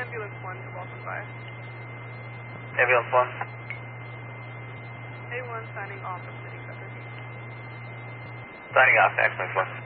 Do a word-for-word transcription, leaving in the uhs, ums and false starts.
Ambulance one to Boston five. Ambulance one. A one signing off of City Center. Signing off, X one.